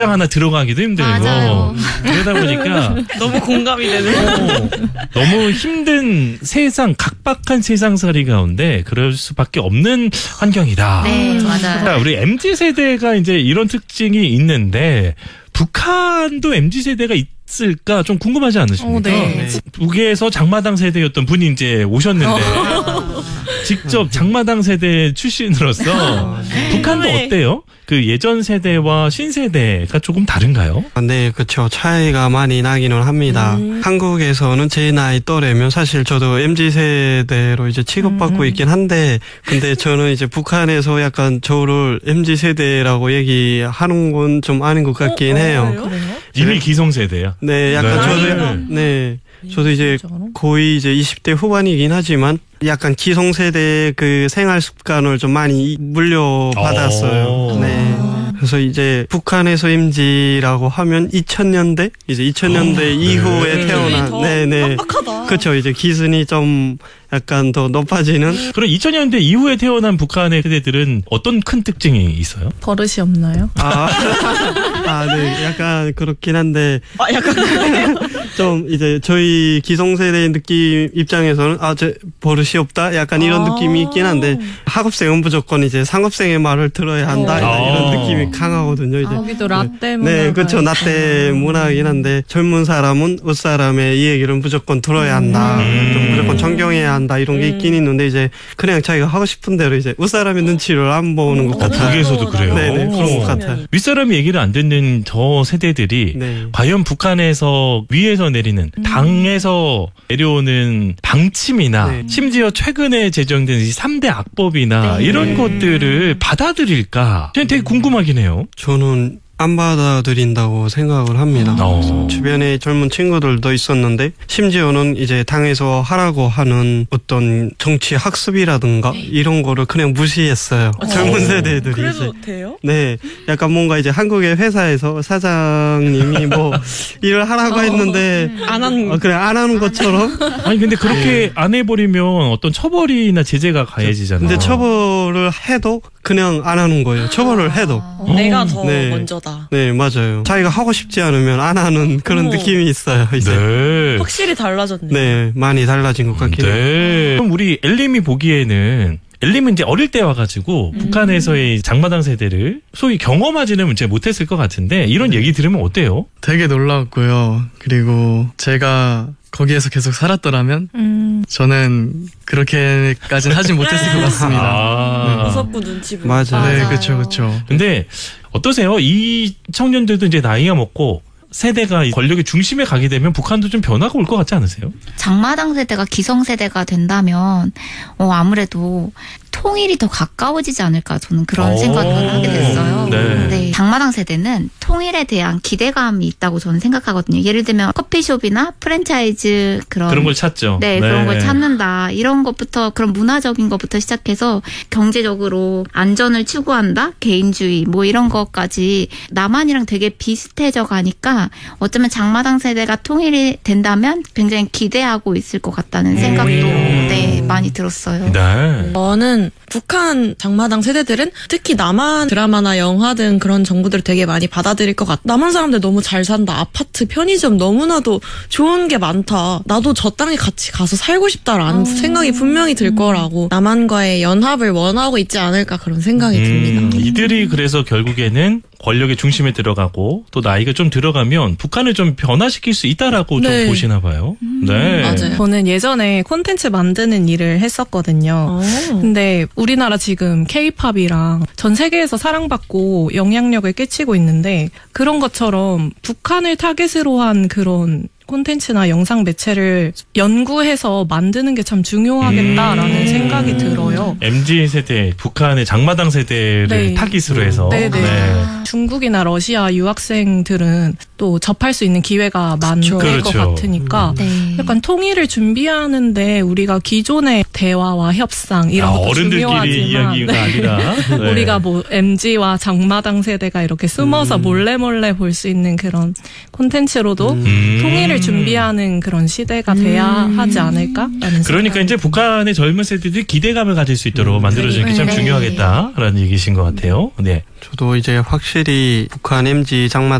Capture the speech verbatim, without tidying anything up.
하나 들어가기도 힘들고 맞아요. 그러다 보니까 너무 공감이 되네요. 어, 너무 힘든 세상, 각박한 세상살이 가운데 그럴 수밖에 없는 환경이다. 네, 맞아요. 자, 우리 엠지 세대가 이제 이런 특징이 있는데 북한도 엠지 세대가 있을까 좀 궁금하지 않으십니까? 어, 네. 북에서 장마당 세대였던 분이 이제 오셨는데 직접 장마당 세대 출신으로서 북한도 어때요? 그 예전 세대와 신세대가 조금 다른가요? 네, 그렇죠. 차이가 많이 나기는 합니다. 음. 한국에서는 제 나이 또래면 사실 저도 엠지 세대로 이제 취급받고 음. 있긴 한데, 근데 저는 이제 북한에서 약간 저를 엠지 세대라고 얘기하는 건 좀 아닌 것 같긴 어, 해요. 어, 그래요? 이미 기성세대야. 네, 약간 네. 저도, 나이가. 네. 저도 이제 거의 이제 이십 대 후반이긴 하지만 약간 기성세대의 그 생활 습관을 좀 많이 물려받았어요. 오. 네. 그래서 이제 북한에서 엠지라고 하면 이천 년대? 이제 이천 년대 어, 이후에 네. 태어난, 네네. 빡빡하다. 그렇죠. 이제 기준이 좀 약간 더 높아지는? 그럼 이천 년대 이후에 태어난 북한의 세대들은 어떤 큰 특징이 있어요? 버릇이 없나요? 아, 아, 네. 약간 그렇긴 한데. 아, 약간 좀 이제 저희 기성세대 느낌 입장에서는 아, 제 버릇이 없다? 약간 이런 아. 느낌이 있긴 한데 학업생은 무조건 이제 상업생의 말을 들어야 한다. 어. 이런 아. 느낌이 강하거든요. 이제. 여기도 라떼 문화. 네, 그렇죠. 라떼 문화이긴 한데 젊은 사람은 윗사람의 이 얘기를 무조건 들어야 한다. 음. 좀 무조건 존경해야 한다. 이런 게 있긴 있는데 이제 그냥 자기가 하고 싶은 대로 이제 윗사람의 눈치를 안 보는 것 어, 같아요. 북에서도 그래요. 네네, 그런 것 같아요. 윗사람이 얘기를 안 듣는 저 세대들이 네. 과연 북한에서 위에서 내리는 당에서 내려오는 방침이나 네. 심지어 최근에 제정된 이 삼 대 악법이나 네. 이런 것들을 받아들일까? 저는 되게 궁금하긴 해요. 저는 안 받아들인다고 생각을 합니다. 어. 주변에 젊은 친구들도 있었는데 심지어는 이제 당에서 하라고 하는 어떤 정치 학습이라든가 이런 거를 그냥 무시했어요. 젊은 세대들이 그래도 이제. 돼요? 네, 약간 뭔가 이제 한국의 회사에서 사장님이 뭐 일을 하라고 했는데 안 하는 어, 그래 안 하는 것처럼. 아니 근데 그렇게 네. 안 해버리면 어떤 처벌이나 제재가 가해지잖아요. 근데 처벌을 해도 그냥 안 하는 거예요. 처벌을 해도. 어, 내가 더 네. 먼저다. 네, 맞아요. 자기가 하고 싶지 않으면 안 하는 그런 어머. 느낌이 있어요. 이제. 네. 확실히 달라졌네요. 네, 많이 달라진 것 같긴 해요. 네. 그럼 우리 엘림이 보기에는 엘림은 이제 어릴 때 와가지고 음. 북한에서의 장마당 세대를 소위 경험하지는 이제 못했을 것 같은데 이런 얘기 들으면 어때요? 되게 놀라웠고요. 그리고 제가 거기에서 계속 살았더라면 음. 저는 그렇게까지는 하진 못했을 것 같습니다. 아. 무섭고 눈치 보고. 맞아요. 네, 맞아요. 그렇죠, 그렇죠. 근데 어떠세요? 이 청년들도 이제 나이가 먹고 세대가 권력의 중심에 가게 되면 북한도 좀 변화가 올 것 같지 않으세요? 장마당 세대가 기성세대가 된다면 어, 아무래도 통일이 더 가까워지지 않을까 저는 그런 오. 생각을 하게 됐어요. 네. 네. 장마당 세대는 통일에 대한 기대감이 있다고 저는 생각하거든요. 예를 들면 커피숍이나 프랜차이즈 그런 그런 걸 찾죠. 네, 그런 걸 찾는다. 이런 것부터 그런 문화적인 것부터 시작해서 경제적으로 안전을 추구한다. 개인주의 뭐 이런 것까지 남한이랑 되게 비슷해져 가니까 어쩌면 장마당 세대가 통일이 된다면 굉장히 기대하고 있을 것 같다는 생각도 음. 네, 많이 들었어요. 네. 저는 북한 장마당 세대들은 특히 남한 드라마나 영화 등 그런 정보들을 되게 많이 받아들일 것 같아. 남한 사람들 너무 잘 산다. 아파트, 편의점 너무나도 좋은 게 많다. 나도 저 땅에 같이 가서 살고 싶다라는 어. 생각이 분명히 들 거라고 남한과의 연합을 원하고 있지 않을까 그런 생각이 음, 듭니다. 이들이 그래서 결국에는 권력의 중심에 들어가고 또 나이가 좀 들어가면 북한을 좀 변화시킬 수 있다라고 네. 좀 보시나 봐요. 네. 맞아요. 저는 예전에 콘텐츠 만드는 일을 했었거든요. 어. 근데 우리나라 지금 케이팝이랑 전 세계에서 사랑받고 영향력을 끼치고 있는데 그런 것처럼 북한을 타겟으로 한 그런 콘텐츠나 영상 매체를 연구해서 만드는 게 참 중요하겠다라는 음. 생각이 들어요. 엠지 세대, 북한의 장마당 세대를 네. 타깃으로 해서. 네네. 네. 중국이나 러시아 유학생들은 또 접할 수 있는 기회가 많을 그렇죠. 것 같으니까 네. 약간 통일을 준비하는데 우리가 기존의 대화와 협상 이런 아, 것도 어른들끼리 중요하지만 이야기가 네. 아니라 네. 우리가 뭐 엠지와 장마당 세대가 이렇게 숨어서 음. 몰래 몰래 볼 수 있는 그런 콘텐츠로도 음. 통일을 준비하는 그런 시대가 돼야 음. 하지 않을까라는 그러니까 생각이 이제 북한의 젊은 세대들이 기대감을 가질 수 있도록 만들어주는 게 참 네. 중요하겠다라는 얘기신 것 같아요. 네. 저도 이제 확실히 북한 엠지 장마